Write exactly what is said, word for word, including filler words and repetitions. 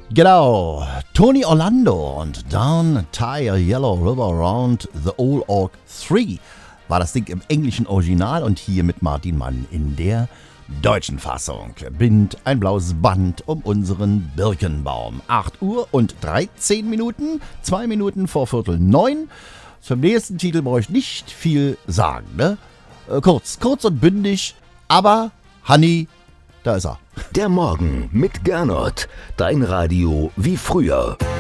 Genau, Tony Orlando und Down Tie a Yellow River Around the Old Oak drei war das Ding im englischen Original und hier mit Martin Mann in der deutschen Fassung. Bind ein blaues Band um unseren Birkenbaum. acht Uhr und dreizehn Minuten, zwei Minuten vor Viertel neun. Zum nächsten Titel brauche ich nicht viel sagen, ne? Äh, kurz, kurz und bündig, aber Honey, da ist er. Der Morgen mit Gernot. Dein Radio wie früher.